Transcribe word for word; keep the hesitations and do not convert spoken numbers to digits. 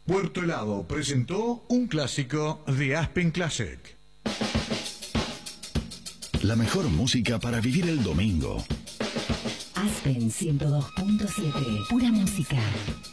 Puerto Helado presentó un clásico de Aspen Classic. La mejor música para vivir el domingo. Aspen ciento dos punto siete. Pura música.